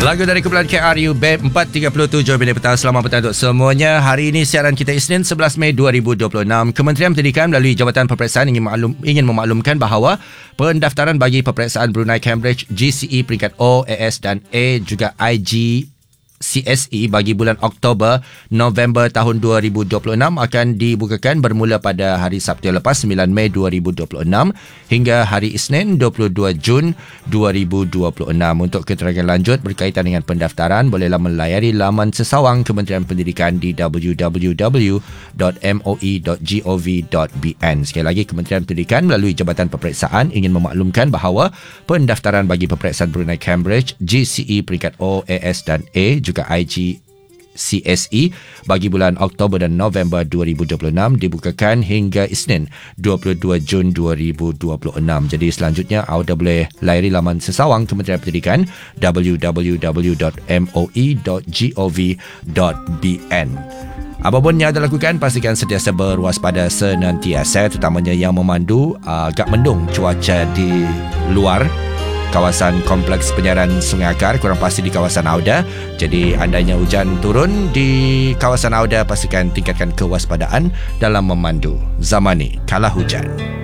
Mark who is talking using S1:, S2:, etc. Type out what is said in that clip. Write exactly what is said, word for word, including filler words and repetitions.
S1: Lagu dari kumpulan K R U B E M empat tiga tujuh minit petang. Selamat petang untuk semuanya. Hari ini siaran kita Isnin sebelas Mei dua ribu dua puluh enam. Kementerian Pendidikan melalui Jabatan Peperiksaan ingin, maklum, ingin memaklumkan bahawa pendaftaran bagi peperiksaan Brunei Cambridge G C E peringkat O, A S dan A juga I G C S E bagi bulan Oktober November tahun dua ribu dua puluh enam akan dibukakan bermula pada hari Sabtu yang lepas sembilan Mei dua ribu dua puluh enam hingga hari Isnin dua puluh dua Jun dua ribu dua puluh enam. Untuk keterangan lanjut berkaitan dengan pendaftaran, bolehlah melayari laman sesawang Kementerian Pendidikan di w w w dot m o e dot gov dot b n. Sekali lagi, Kementerian Pendidikan melalui Jabatan Peperiksaan ingin memaklumkan bahawa pendaftaran bagi peperiksaan Brunei Cambridge G C E peringkat O, A S dan A juga I G C S E bagi bulan Oktober dan November dua ribu dua puluh enam dibukakan hingga Isnin dua puluh dua Jun dua ribu dua puluh enam. Jadi selanjutnya anda boleh layari laman sesawang Kementerian Pendidikan w w w dot m o e dot gov dot b n. Apapun yang anda lakukan, pastikan sentiasa berwaspada senantiasa, terutamanya yang memandu. Agak mendung cuaca di luar kawasan kompleks penyiaran Sungai Akar, kurang pasti di kawasan Auda. Jadi andainya hujan turun di kawasan Auda, pastikan tingkatkan kewaspadaan dalam memandu. Zamani kala hujan.